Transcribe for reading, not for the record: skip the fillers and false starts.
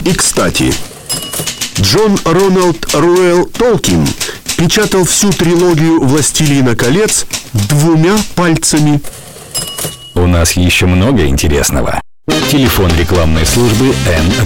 И, кстати, Джон Роналд Руэлл Толкин печатал всю трилогию «Властелина колец» 2 пальцами. У нас еще много интересного. Телефон рекламной службы Н.